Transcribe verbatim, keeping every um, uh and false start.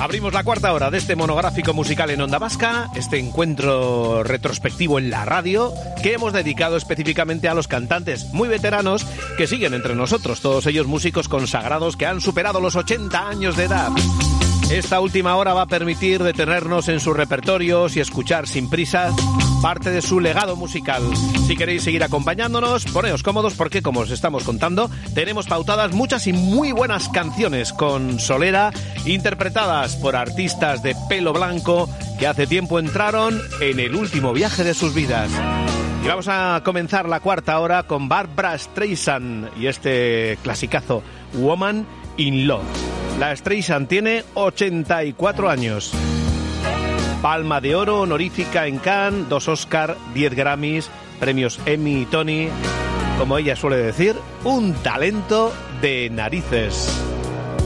Abrimos la cuarta hora de este monográfico musical en Onda Vasca, este encuentro retrospectivo en la radio que hemos dedicado específicamente a los cantantes muy veteranos que siguen entre nosotros, todos ellos músicos consagrados que han superado los ochenta años de edad. Esta última hora va a permitir detenernos en sus repertorios y escuchar sin prisas parte de su legado musical. Si queréis seguir acompañándonos, poneos cómodos porque, como os estamos contando, tenemos pautadas muchas y muy buenas canciones con solera, interpretadas por artistas de pelo blanco que hace tiempo entraron en el último viaje de sus vidas. Y vamos a comenzar la cuarta hora con Barbra Streisand y este clasicazo Woman in Love. La Streisand tiene ochenta y cuatro años. Palma de Oro honorífica en Cannes, dos Oscar, diez Grammys, premios Emmy y Tony. Como ella suele decir, un talento de narices.